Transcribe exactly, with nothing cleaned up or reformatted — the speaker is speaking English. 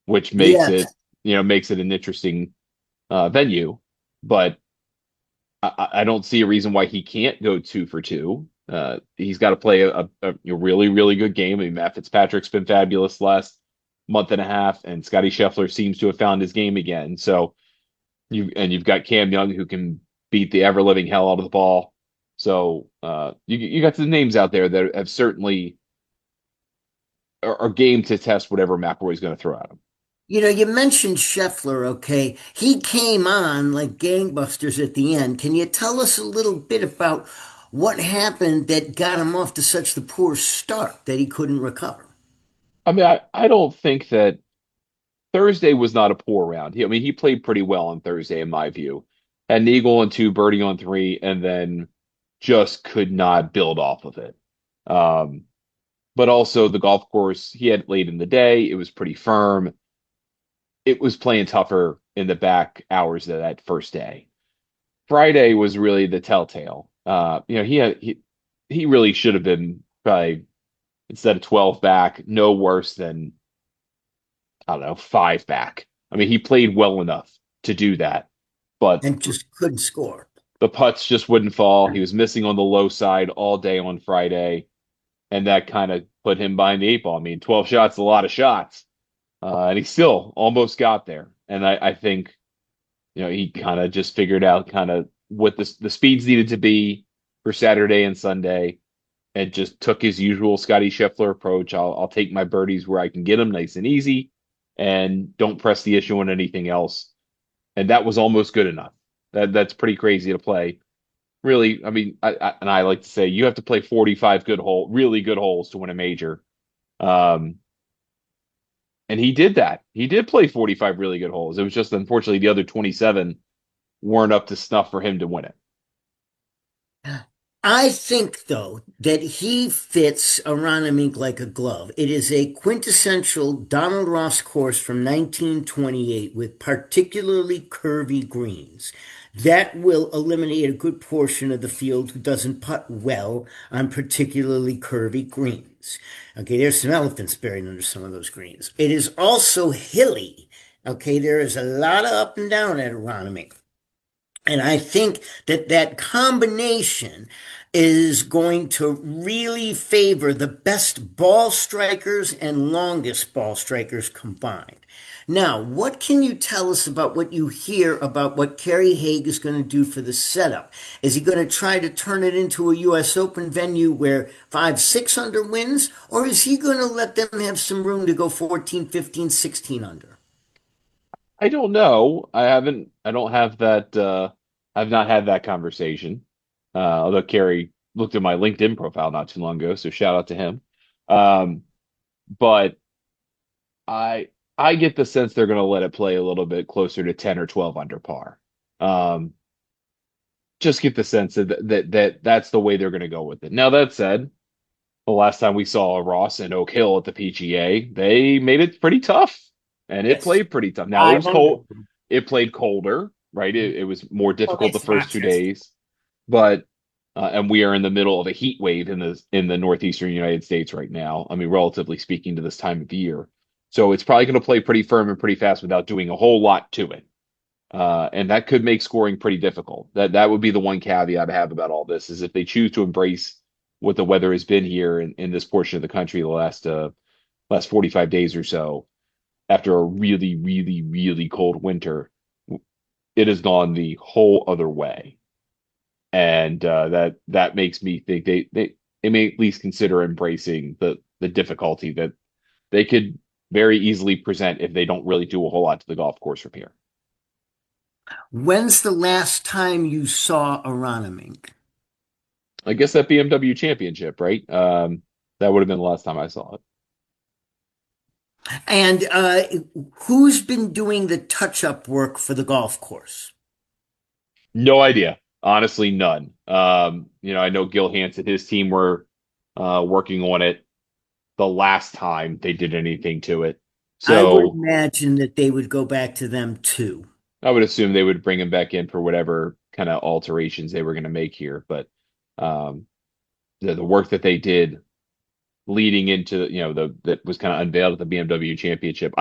which makes Yes. it, you know, makes it an interesting uh, venue. But I, I don't see a reason why he can't go two for two. Uh, he's got to play a, a, a really, really good game. I mean, Matt Fitzpatrick's been fabulous last month and a half, and Scotty Scheffler seems to have found his game again. So you and you've got Cam Young who can beat the ever living hell out of the ball. So uh, you you got some names out there that have certainly are, are game to test whatever McElroy's going to throw at him. You know, you mentioned Scheffler, okay? He came on like gangbusters at the end. Can you tell us a little bit about what happened that got him off to such the poor start that he couldn't recover? I mean, I, I don't think that Thursday was not a poor round. He, I mean, he played pretty well on Thursday, in my view. Had an eagle on two, birdie on three, and then just could not build off of it. Um, but also the golf course he had late in the day, it was pretty firm. It was playing tougher in the back hours of that first day. Friday was really the telltale. Uh, you know, he had he he really should have been probably instead of twelve back, no worse than I don't know, five back. I mean, he played well enough to do that, but And just couldn't score. the putts just wouldn't fall. He was missing on the low side all day on Friday, and that kind of put him behind the eight ball. I mean, twelve shots is a lot of shots, uh, and he still almost got there. And I, I think, you know, he kind of just figured out kind of what the, the speeds needed to be for Saturday and Sunday and just took his usual Scotty Scheffler approach. I'll, I'll take my birdies where I can get them nice and easy and don't press the issue on anything else. And that was almost good enough. That that's pretty crazy to play. Really, I mean, I, I, and I like to say you have to play forty-five good hole, really good holes to win a major. Um, and he did that. He did play forty-five really good holes. It was just unfortunately the other twenty-seven weren't up to snuff for him to win it. I think, though, that he fits Aronimink like a glove. It is a quintessential Donald Ross course from nineteen twenty-eight with particularly curvy greens. That will eliminate a good portion of the field who doesn't putt well on particularly curvy greens. Okay, there's some elephants buried under some of those greens. It is also hilly. Okay, there is a lot of up and down at Aronimink. And I think that that combination is going to really favor the best ball strikers and longest ball strikers combined. Now, what can you tell us about what you hear about what Kerry Haig is going to do for the setup? Is he going to try to turn it into a U S Open venue where five, six under wins, or is he going to let them have some room to go fourteen, fifteen, sixteen under? I don't know. I haven't. I don't have that. Uh, I've not had that conversation. Uh, although Kerry looked at my LinkedIn profile not too long ago, so shout out to him. Um, but I I get the sense they're going to let it play a little bit closer to ten or twelve under par. Um, just get the sense that that that that's the way they're going to go with it. Now that said, the last time we saw Ross and Oak Hill at the P G A, they made it pretty tough, and it Yes. played pretty tough. Now it was five under. cold. It played colder, right? It, it was more Well, difficult the that's first two Rochester. days, but uh, and we are in the middle of a heat wave in the in the northeastern United States right now. I mean, relatively speaking to this time of year, so it's probably going to play pretty firm and pretty fast without doing a whole lot to it. Uh, and that could make scoring pretty difficult. That that would be the one caveat I have about all this is if they choose to embrace what the weather has been here in, in this portion of the country the last uh last forty-five days or so, after a really, really, really cold winter, it has gone the whole other way. And uh, that that makes me think they, they they may at least consider embracing the the difficulty that they could very easily present if they don't really do a whole lot to the golf course from here. When's the last time you saw a Ronimink? I guess that B M W championship, right? Um, that would have been the last time I saw it. And uh, who's been doing the touch-up work for the golf course? No idea. Honestly, none. Um, you know, I know Gil Hansen, his team were uh, working on it the last time they did anything to it. I would So imagine that they would go back to them too. I would assume they would bring him back in for whatever kind of alterations they were going to make here. But um, the, the work that they did leading into, you know, the that was kind of unveiled at the B M W championship,